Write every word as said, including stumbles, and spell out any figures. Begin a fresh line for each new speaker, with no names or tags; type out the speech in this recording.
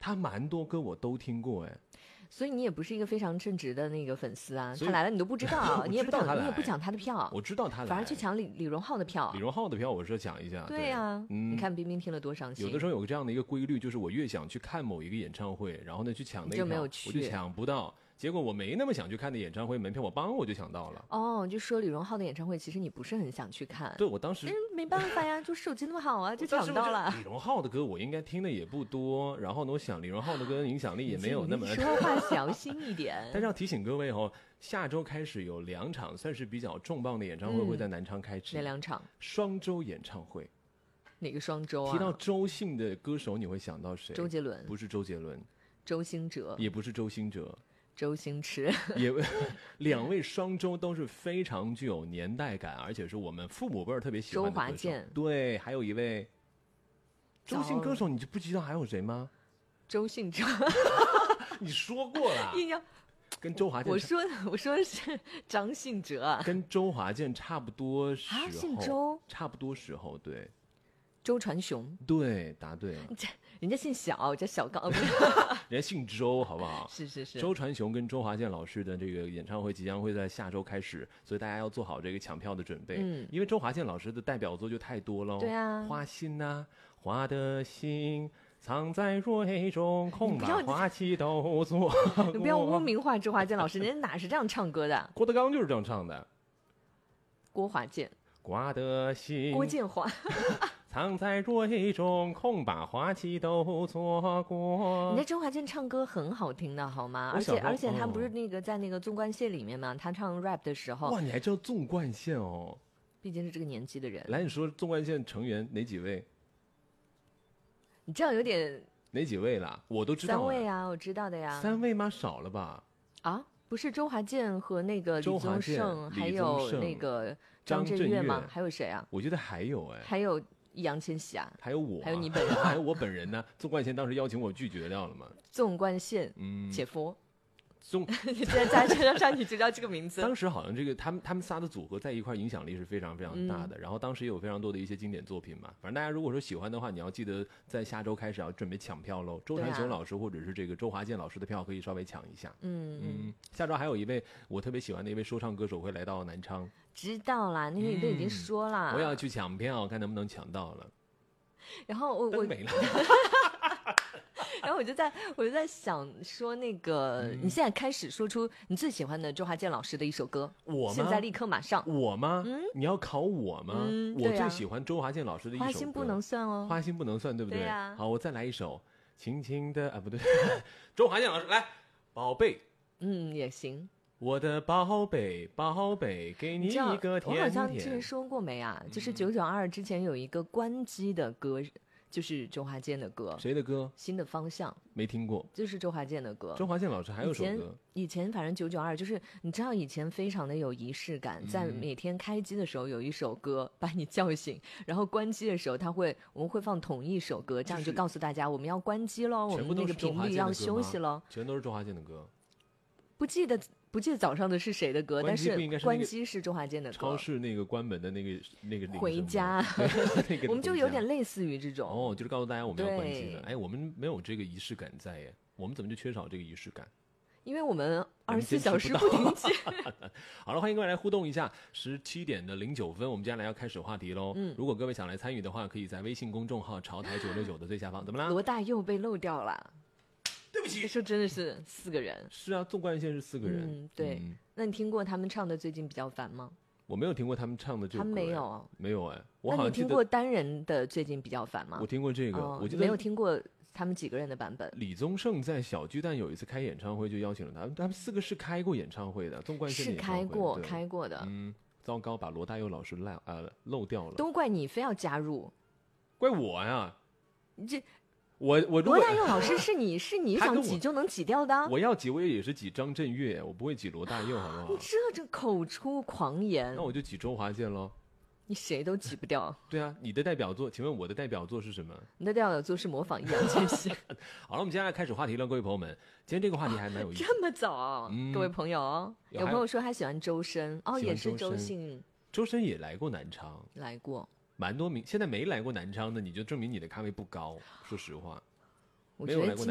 他蛮多歌我都听过哎。
所以你也不是一个非常称职的那个粉丝啊，
所以
他来了你都不知道，你也不抢，
我知道他来
你也不抢他的票，
我知道他来，
反而去抢李李荣浩的票。
李荣浩的票我是抢一下。
对呀、啊
嗯，
你看冰冰听了多伤心。
有的时候有个这样的一个规律，就是我越想去看某一个演唱会，然后呢去抢那个票，
就没有去
我就抢不到。结果我没那么想去看的演唱会门票，我帮我就抢到了。
哦，就说李荣浩的演唱会，其实你不是很想去看。
对，我当时、
嗯、没办法呀，就手机那么好啊，就抢到了。
李荣浩的歌我应该听的也不多，然后呢，我想李荣浩的歌影响力也没有那么。
你说话小心一点。
但是要提醒各位哦，下周开始有两场算是比较重磅的演唱会、嗯、会在南昌开始。
哪两场？
双周演唱会。
哪个双周啊？
提到周姓的歌手，你会想到谁？
周杰伦？
不是周杰伦。
周兴哲？
也不是周兴哲。
周星驰
也两位双周都是非常具有年代感，而且是我们父母辈儿特别喜欢的歌手。
周华健，
对，还有一位周姓歌手，你就不知道还有谁吗？
周信哲，
你说过了，
硬要
跟周华健。
我说我说的是张信哲，
跟周华健差不多时候，
啊，姓周，
差不多时候，对。
周传雄，
对，答对了。
人家姓小，叫小刚，
人家姓周，好不好？
是是是。
周传雄跟周华健老师的这个演唱会即将会在下周开始，所以大家要做好这个抢票的准备。嗯，因为周华健老师的代表作就太多了。
对啊，
花心呐、啊，花的心藏在蕊中，空把花期都做。
你不要污名化周华健老师，人家哪是这样唱歌的？
郭德纲就是这样唱的。
郭华健，
瓜的心，
郭建华。
藏在蕊中，空把花期都错过。
人家周华健唱歌很好听的，好吗？而且而且他不是那个在那个纵贯线里面嘛，他唱 rap 的时候，
哇，你还知道纵贯线哦？
毕竟是这个年纪的人。
来，你说纵贯线成员哪几位？
你这样有点
哪几位啦？我都知道。
三位啊，我知道的呀。
三位吗？少了吧？
啊，不是周华健和那个李宗盛，还有那个
张
震岳吗？还有谁啊？
我觉得还有哎，
还有。易烊千玺啊，
还有我，
还有你本人、啊，
还有我本人呢。纵贯线当时邀请我拒绝掉了嘛。
纵贯线，
嗯，
姐夫，
纵，
你现在在车上你就叫这个名字。
当时好像这个他们他们仨的组合在一块影响力是非常非常大的、嗯，然后当时也有非常多的一些经典作品嘛。反正大家如果说喜欢的话，你要记得在下周开始要准备抢票喽。周传雄老师或者是这个周华健老师的票可以稍微抢一下。
嗯
嗯，下周还有一位我特别喜欢的一位说唱歌手会来到南昌。
知道啦，那个你都已经说了、
嗯。我要去抢票，看能不能抢到了。
然后我我
没了，
然后我就在我就在想说那个、嗯，你现在开始说出你最喜欢的周华健老师的一首歌，
我吗？
现在立刻马上，
我吗？
嗯，
你要考我吗？
嗯，
我最喜欢周华健老师的一首歌，
花心不能算哦，
花心不能算，对不对？
对啊、
好，我再来一首，轻轻的啊，不对，周华健老师来，宝贝，
嗯，也行。
我的宝贝，宝贝，给你一个甜甜。
我好像之前说过没啊？就是九九二之前有一个关机的歌，就是周华健的歌。
谁的歌？
新的方向。
没听过。
就是周华健的歌。
周华健老师还有首歌。
以前反正九九二就是你知道以前非常的有仪式感，嗯、在每天开机的时候有一首歌把你叫醒，然后关机的时候他会我们会放同一首歌，这样就告诉大家我们要关机咯，我们那个频率要休息咯。
全都是周华健的歌。
不记得。不记得早上的是谁的歌，但是关机是周华健的歌。
超市那个关门的那个那个
回家，
那个
我们就有点类似于这种。
哦，就是告诉大家我们要关机了。哎，我们没有这个仪式感在耶，我们怎么就缺少这个仪式感？
因为我们二十四小时不停歇。
好了，欢迎各位来互动一下。十七点的零九分，我们接下来要开始话题喽。嗯，如果各位想来参与的话，可以在微信公众号潮台九六九的最下方。怎么啦？
罗大佑被漏掉了。
对不起，
说真的是四个人。
是啊，纵贯线是四个人。
嗯，对。嗯、那你听过他们唱的《最近比较烦》吗？
我没有听过他们唱的这首歌。
他没有，
没有哎。我好像
那你听过单人的《最近比较烦》吗？
我听过这个，
哦、
我记得
没有听过他们几个人的版本。
李宗盛在小巨蛋有一次开演唱会，就邀请了他们，他们四个是开过演唱会的，纵贯线
是开过开过的。
嗯，糟糕，把罗大佑老师漏呃漏掉了。
都怪你非要加入，
怪我呀！
你这。
我我
罗大佑老师是你是你想挤就能挤掉的。
我要挤我也是挤张震岳，我不会挤罗大佑，好不好？
你这这口出狂言。
那我就挤周华健喽。
你谁都挤不掉。
对啊，你的代表作，请问我的代表作是什么？
你的代表作是模仿易烊千玺。
好了，我们接下来开始话题了，各位朋友们。今天这个话题还蛮有意思。
这么早、嗯，各位朋友，有朋友说他喜欢周深，哦，也是周姓。
周深也来过南昌，
来过，
蛮多名。现在没来过南昌的，你就证明你的咖位不高。说实话。
我觉得今